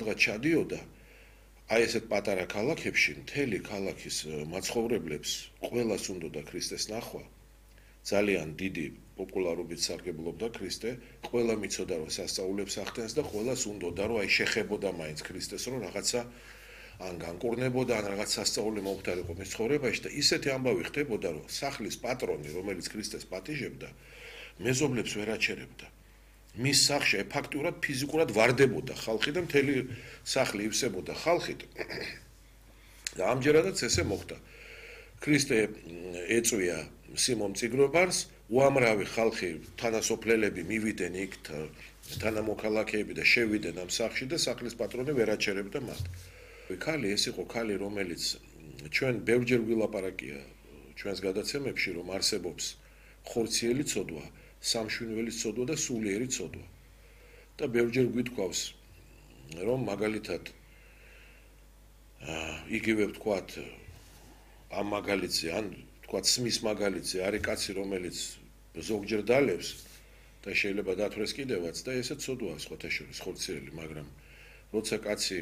სადღაც ჩადიოდა აი ესეთ პატარა ქალაქებში მთელი ქალაქის მაცხოვრებლებს ყველას უნდოდა ქრისტეს ნახვა ძალიან დიდი პოპულარობით სარგებლობდა ქრისტე ყველა მიცოდა რომ სასწაულებს ახდენს და ყველას უნდოდა რომ აი შეხებოდა მაინც ქრისტეს რომ რაღაცა ან განკურნებოდა ან რაღაც სასწაული მომხდარიყო მის ცხოვრებაში და ისეთი ამბავი ხდებოდა რომ სახლის პატრონი რომელიც ქრისტეს პატიჟებდა მეზობლებს ვერ აჩერებდა მის სახში ფაქტურად ფიზიკურად ვარდებოდა ხალხი და მთელი სახლი ივსებოდა ხალხით და ამჯერადაც ესე მოხდა ქრისტე ეწვია სიმონ მწიგნობარს უამრავი ხალხი თანასოფლელები მივიდნენ იქ თანამოქალაქეები და შევიდნენ ამ სახლში და სახლის პატრონი ვერ აჩერებდა მათ ქალი ეს იყო ქალი რომელიც ჩვენ ბევრჯერ ვილაპარაკია ჩვენს გადაცემებში რომ არსებობს ხორციელი ცოდვა სამშვინველი ცოდვა და სულიერი ცოდვა და ბევრჯერ გვითქვავს რომ მაგალითად იგივე ვთქვათ ამ მაგალითზე ან ვთქვათ სმის მაგალითზე არის კაცი რომელიც ზოგჯერ დალევს და შეიძლება დათვრეს კიდევაც და ესე ცოდვაა სხვათა შორის ხორციელი მაგრამ როცა კაცი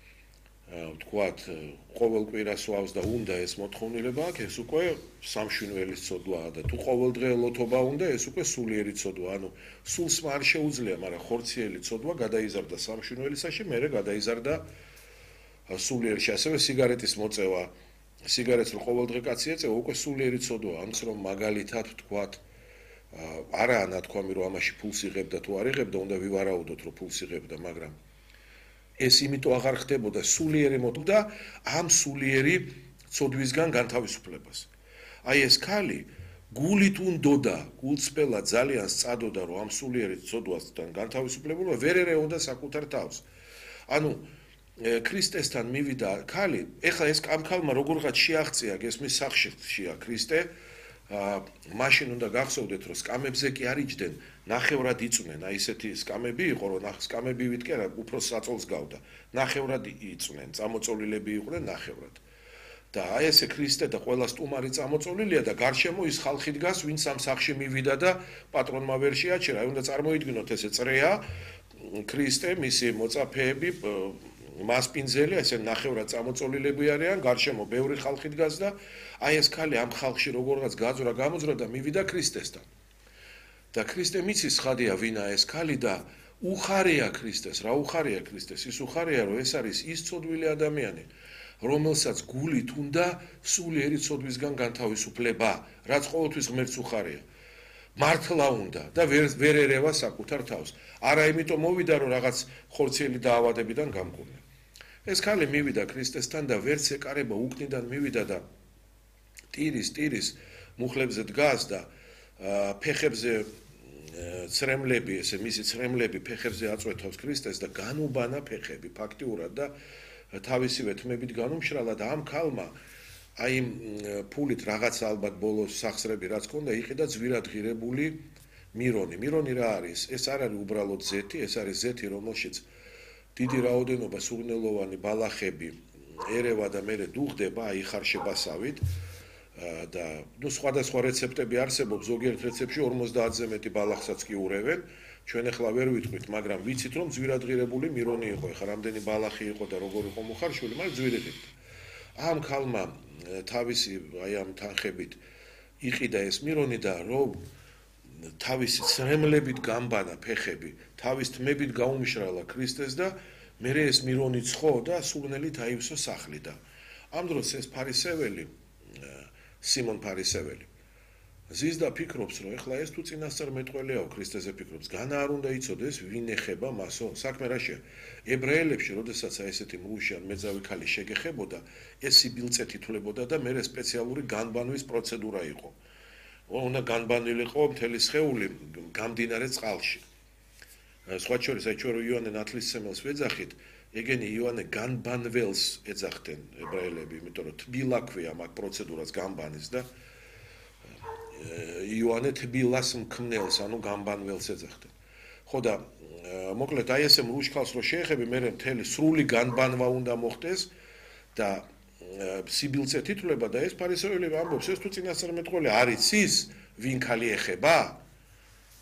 ვთქვათ ყოველ კვირას ვავს და უნდა ეს მოთხოვნილება აქვს ეს უკვე სამშვინველის ცოდვაა და თუ ყოველდღე ელოთობა უნდა ეს უკვე სულიერი ცოდვა ანუ სულს არ შეუძლია მაგრამ ხორციელი ცოდვა გადაიზარდა სამშვინველისაში მერე გადაიზარდა სულიერში ასევე სიგარეტის მოწევა სიგარეტს რო ყოველდღე კაცი ეწევა უკვე სულიერი ცოდვა ამც რომ მაგალითად ვთქვათ არაა ნათქვამი რომ ამაში ფულს იღებდა თუ არ იღებდა უნდა ვივარაუდოთ რომ ფულს იღებდა მაგრამ ეს იმიტომ აღარ ხდებოდა სულიერი მოდოდა ამ სულიერი ცოდვისგან განთავისუფლებას. აი ეს ქალი გულით უნდოდა, გულწრფელად ძალიან სწადოდა რომ ამ სულიერი ცოდვასთან განთავისუფლებულობა ვერ ერეოდა საკუთარ თავს. ანუ ქრისტესთან მივიდა ქალი, ეხლა ეს ამ ქალმა როგორღაც შეაღწია გესმის სახშია ქრისტე მაშინ უნდა გახსოვდეთ რომ სკამებზე კი არ იჯდნენ ნახევრად იწვნენ აი ესეთი სკამები იყო რომ სკამები ვიტკე რა უფრო საწოლს გავდა ნახევრად იწვნენ წამოწოლილები იყვნენ ნახევრად და აი ესე ქრისტე და ყველა სტუმარი წამოწოლილია და გარშემო ის ხალხი დგას ვინც ამ სახში მივიდა და პატრონმა ვერ შეაჩერა აი უნდა წარმოიდგინოთ ესე წრეა ქრისტე მისი მოწაფეები მასპინძელი ესე ნახევრად წამოწოლილები არიან გარშემო ბევრი ხალხი დგას და აი ეს ქალი ამ ხალხში როგორღაც გაძვრა გამოძვრა და მივიდა ქრისტესთან და ქრისტე მიცის ხადია ვინა ეს ქალი და უხარია ქრისტეს რა უხარია ქრისტეს ის უხარია რომ ეს არის ის ცოდვილი ადამიანი რომელსაც გულით უნდა სულიერი ცოდვისგან განთავისუფლება რაც ყოველთვის ღმერთს უხარია მართლა უნდა და ვერ ერევა საკუთარ თავს არა იმიტომ მოვიდა რომ რაღაც ხორციელი დაავადებიდან გამკურნე ეს ქალი მივიდა ქრისტესთან და ვერც ეკარება უკნიდან მივიდა და ტირის მუხლებზე დგას და ფეხებზე ცრემლები ესე მისი ცრემლები ფეხებზე აწვეთავს ქრისტეს და განუბანა ფეხები ფაქტიურად და თავისივე თმებით განუმშრალა და ამ ქალმა აი ფულით რაღაც ალბათ ბოლოს სახსრები რაც ქონდა იყიდა ძვირად ღირებული მირონი რა არის ეს არ არის უბრალოდ ზეთი ეს არის ზეთი რომელშიც დიდი რაოდენობა სურნელოვანი ბალახები ერევა და მერე დუღდება აი ხარშებასავით და ნუ სხვადასხვა რეცეპტები არსებობს ზოგიერთ რეცეპტში 50-ზე მეტი ბალახსაც კი ურევენ ჩვენ ახლა ვერ ვიტყვით მაგრამ ვიცით რომ ძვირად ღირებული მირონი იყო ეხლა რამდენი ბალახი იყო და როგორ იყო მოხარშული მაგრამ ძვირი ღირდა ამ ქალმა თავისი აი ამ თანხებით იყიდა ეს მირონი და რომ თავისი ცრემლებით გამბანა ფეხები თავის თმებით გაუმშრალა ქრისტეს და მერე ეს მირონი ცხო და სურნელით აივსო სახლი და ამ დროს ეს ფარისეველი სიმონ ფარისეველი ზის და ფიქრობს რომ ეხლა ეს თუ წინასწარმეტყველიაო ქრისტეზე ფიქრობს განა არ უნდა იცოდეს ვინ ეხება მასო საქმე რაშია ებრაელებში როდესაც ესეთი მუში ან მეძავი ქალი შეგეხებოდა ეს სიბილწეთ ითვლებოდა და მერე სპეციალური განბანვის პროცედურა იყო უნდა განბანილიყო მთელი სხეული გამდინარე წყალში სხვა შორის აი ჩვენ იოანე ნათლისმცემელს ვეძახით ეგენი იოანე განბანველს ეძახდნენ ებრაელები იმიტომ რომ თბილა ქვია მაგ პროცედურას განბანის და იოანე თბილას მქმნელს ანუ განბანველს ეძახდნენ ხო და მოკლედ აი ესე მრუშქალს რო შეეხები მე მთელი სრული განბანვა უნდა მოხდეს და სიბილწეთ ითვლება და ეს ფარისეველები ამბობს ეს თუ წინასწარმეტყველი არ იცის ვინ ქალი ეხება